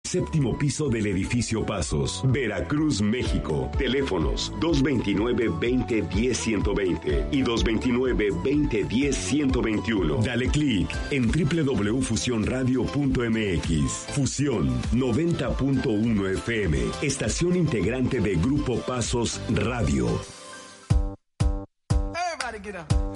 Séptimo piso del edificio Pasos, Veracruz, México. Teléfonos 229-2010-120 y 229-2010-121. Dale clic en www.fusionradio.mx. Fusión 90.1 FM, estación integrante de Grupo Pasos Radio. Everybody get up.